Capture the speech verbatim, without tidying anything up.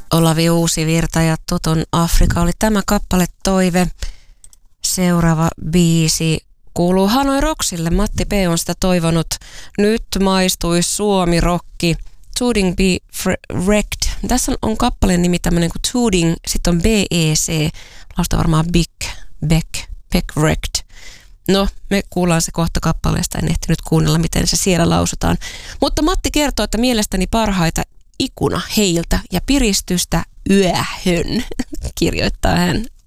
Olavi Uusivirta ja Toton Afrika oli tämä kappale Toive. Seuraava biisi kuuluu Hanoi Rocksille. Matti P. on sitä toivonut. Nyt maistui Suomi-rokki. Tooting Be Wrecked. Tässä on kappaleen nimi tämmöinen kuin Tooting, sitten on B E C. Lausta varmaan Big, Beck, Beck Wrecked. No, me kuullaan se kohta kappaleesta. En ehtinyt kuunnella, miten se siellä lausutaan. Mutta Matti kertoo, että mielestäni parhaita ikuna heiltä ja piristystä yöhön, kirjoittaa hän